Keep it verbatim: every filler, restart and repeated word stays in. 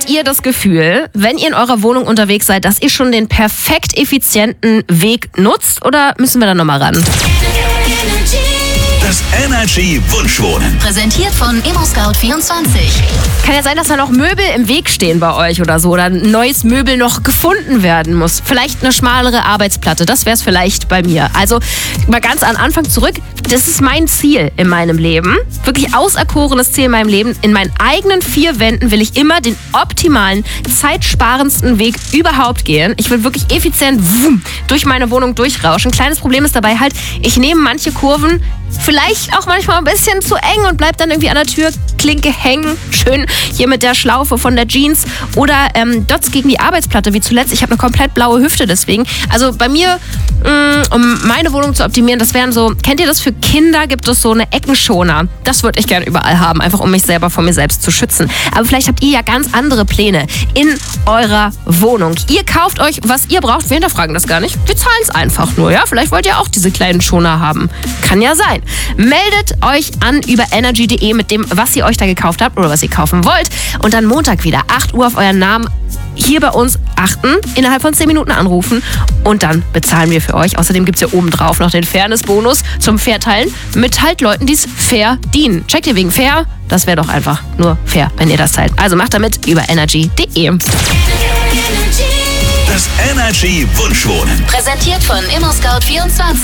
Habt ihr das Gefühl, wenn ihr in eurer Wohnung unterwegs seid, dass ihr schon den perfekt effizienten Weg nutzt oder müssen wir da nochmal ran? Das Energy Wunschwohnen. Präsentiert von ImmoScout vierundzwanzig. Kann ja sein, dass da noch Möbel im Weg stehen bei euch oder so oder ein neues Möbel noch gefunden werden muss. Vielleicht eine schmalere Arbeitsplatte, das wäre es vielleicht bei mir. Also mal ganz an Anfang zurück, das ist mein Ziel in meinem Leben. Wirklich auserkorenes Ziel in meinem Leben. In meinen eigenen vier Wänden will ich immer den optimalen, zeitsparendsten Weg überhaupt gehen. Ich will wirklich effizient wumm, durch meine Wohnung durchrauschen. Kleines Problem ist dabei halt, ich nehme manche Kurven vielleicht auch manchmal ein bisschen zu eng und bleib dann irgendwie an der Türklinke hängen. Schön hier mit der Schlaufe von der Jeans. Oder ähm, Dots gegen die Arbeitsplatte, wie zuletzt. Ich habe eine komplett blaue Hüfte deswegen. Also bei mir, mh, um meine Wohnung zu optimieren, das wären so, kennt ihr das, für Kinder gibt es so eine Eckenschoner. Das würde ich gerne überall haben, einfach um mich selber vor mir selbst zu schützen. Aber vielleicht habt ihr ja ganz andere Pläne in eurer Wohnung. Ihr kauft euch, was ihr braucht. Wir hinterfragen das gar nicht. Wir zahlen es einfach nur, ja? Vielleicht wollt ihr auch diese kleinen Schoner haben. Kann ja sein. Meldet euch an über energy punkt de mit dem, was ihr euch da gekauft habt oder was ihr kaufen wollt. Und dann Montag wieder, acht Uhr auf euren Namen hier bei uns achten, innerhalb von zehn Minuten anrufen und dann bezahlen wir für euch. Außerdem gibt es hier oben drauf noch den Fairness-Bonus zum Fairteilen mit halt Leuten, die es fair dienen. Checkt ihr wegen fair? Das wäre doch einfach nur fair, wenn ihr das teilt. Also macht damit über energy punkt de. Das Energy Wunschwohnen. Präsentiert von ImmoScout vierundzwanzig.